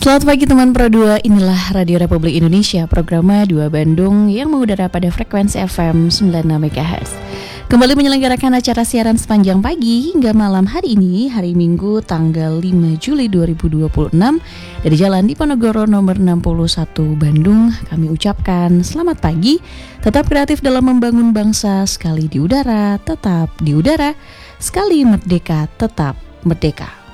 Selamat pagi teman Pro 2, inilah Radio Republik Indonesia, program 2 Bandung yang mengudara pada frekuensi FM 96 MHz. Kembali menyelenggarakan acara siaran sepanjang pagi hingga malam hari ini, hari Minggu tanggal 5 Juli 2026 dari Jalan Diponegoro nomor 61 Bandung. Kami ucapkan selamat pagi, tetap kreatif dalam membangun bangsa, sekali di udara, tetap di udara, sekali merdeka, tetap merdeka.